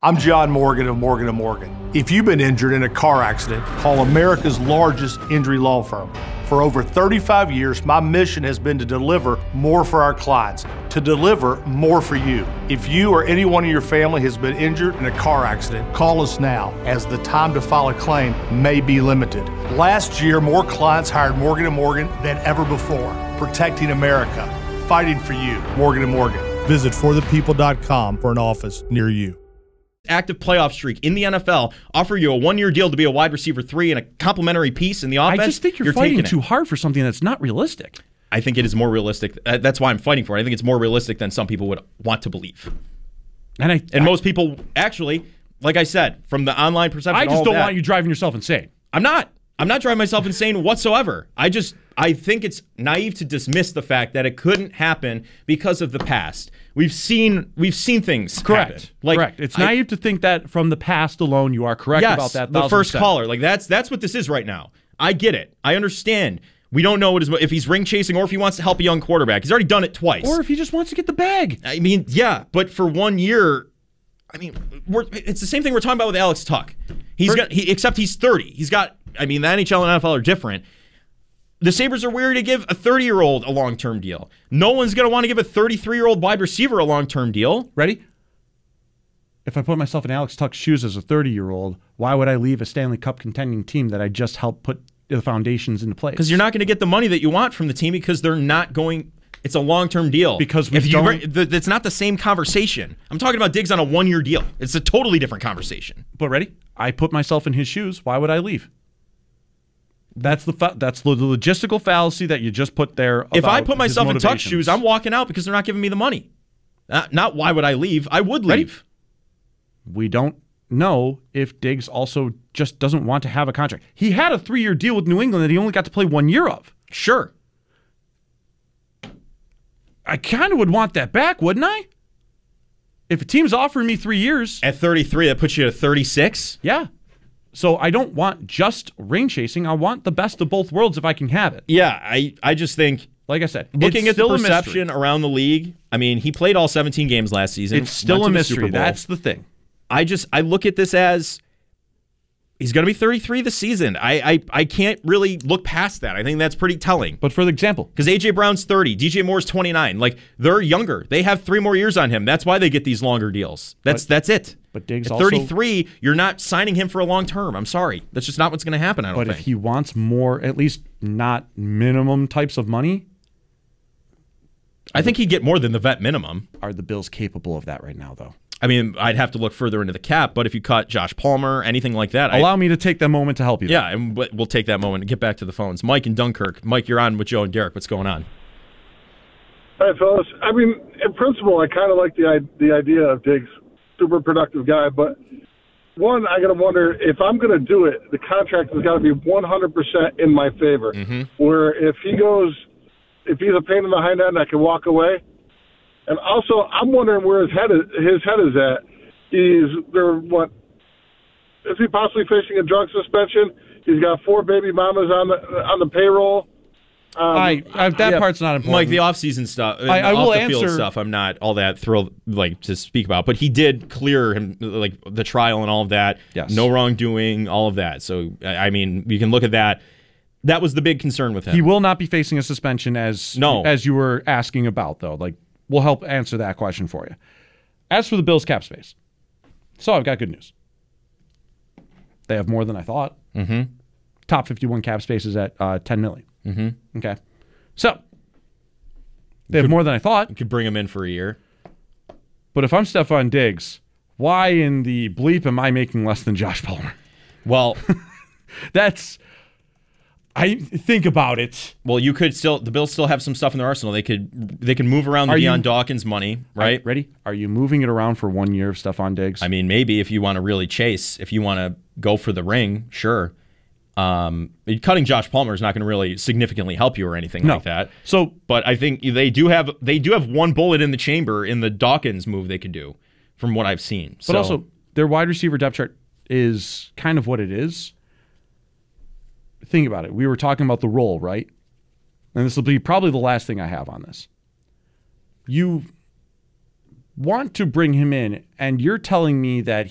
I'm John Morgan of Morgan & Morgan. If you've been injured in a car accident, call America's largest injury law firm. For over 35 years, my mission has been to deliver more for our clients, to deliver more for you. If you or anyone in your family has been injured in a car accident, call us now, as the time to file a claim may be limited. Last year, more clients hired Morgan & Morgan than ever before, protecting America, fighting for you. Morgan & Morgan. Visit forthepeople.com for an office near you. Active playoff streak in the NFL, offer you a one-year deal to be a wide receiver 3 and a complimentary piece in the offense. I just think you're fighting too hard for something that's not realistic. I think it is more realistic. That's why I'm fighting for it. I think it's more realistic than some people would want to believe. And most people, actually, like I said, from the online perception, I just don't want you driving yourself insane. I'm not driving myself insane whatsoever. I think it's naive to dismiss the fact that it couldn't happen because of the past. We've seen things happen. Correct. It's naive to think that from the past alone. You are correct about that. The first caller. That's what this is right now. I get it. I understand. We don't know if he's ring chasing or if he wants to help a young quarterback. He's already done it twice. Or if he just wants to get the bag. I mean, yeah, but for 1 year, I mean, it's the same thing we're talking about with Alex Tuck. Except he's 30. He's got. I mean, the NHL and NFL are different. The Sabres are wary to give a 30-year-old a long-term deal. No one's going to want to give a 33-year-old wide receiver a long-term deal. Ready? If I put myself in Alex Tuck's shoes as a 30-year-old, why would I leave a Stanley Cup contending team that I just helped put the foundations into place? Because you're not going to get the money that you want from the team because they're not going. It's a long-term deal. Because it's not the same conversation. I'm talking about Diggs on a one-year deal. It's a totally different conversation. But ready? I put myself in his shoes. Why would I leave? That's the logistical fallacy that you just put there. If I put myself in Tuck's shoes, I'm walking out because they're not giving me the money. Not why would I leave? I would leave. We don't know if Diggs also just doesn't want to have a contract. He had a 3-year deal with New England that he only got to play 1 year of. Sure. I kind of would want that back, wouldn't I? If a team's offering me 3 years. At 33, that puts you at 36? Yeah. So I don't want just ring chasing. I want the best of both worlds if I can have it. Yeah, I just think, like I said, looking at the perception around the league, I mean, he played all 17 games last season. It's still a mystery. That's the thing. I look at this as he's going to be 33 this season. I can't really look past that. I think that's pretty telling. But for the example, because A.J. Brown's 30, DJ Moore's 29. Like, they're younger. They have 3 more years on him. That's why they get these longer deals. That's it. But Diggs at 33, you're not signing him for a long term. I'm sorry. That's just not what's going to happen, I don't think. But if he wants more, at least not minimum types of money, I think he'd get more than the vet minimum. Are the Bills capable of that right now, though? I mean, I'd have to look further into the cap, but if you cut Josh Palmer, anything like that. Allow me to take that moment to help you. Yeah, and we'll take that moment and get back to the phones. Mike in Dunkirk. Mike, you're on with Joe and Derek. What's going on? Hi, fellas. I mean, in principle, I kind of like the idea of Diggs. Super productive guy, but one, I got to wonder if I'm going to do it, the contract has got to be 100% in my favor. Mm-hmm. Where if he's a pain in the hind end, I can walk away. And also, I'm wondering where his head is at. Is he possibly facing a drug suspension? He's got 4 baby mamas on the payroll. That part's not important. Mike, the off-season stuff, I will answer field stuff. I'm not all that thrilled to speak about, but he did clear him the trial and all of that. Yes. No wrongdoing, all of that. So I mean, you can look at that. That was the big concern with him. He will not be facing a suspension as you were asking about, though. We'll help answer that question for you. As for the Bills' cap space, so I've got good news. They have more than I thought. Mm-hmm. Top 51 cap space is at $10 million. Mm-hmm. Okay. So, they have more than I thought. You could bring him in for a year. But if I'm Stephon Diggs, why in the bleep am I making less than Josh Palmer? Well, I think about it. Well, the Bills still have some stuff in their arsenal. They can move around the Deion Dawkins money, right? Ready? Are you moving it around for 1 year of Stephon Diggs? I mean, maybe if you want to really chase, if you want to go for the ring, sure. Cutting Josh Palmer is not going to really significantly help you or anything like that. So, but I think they do have one bullet in the chamber in the Dawkins move they could do, from what I've seen. But also, their wide receiver depth chart is kind of what it is. Think about it. We were talking about the role, right? And this will be probably the last thing I have on this. You want to bring him in, and you're telling me that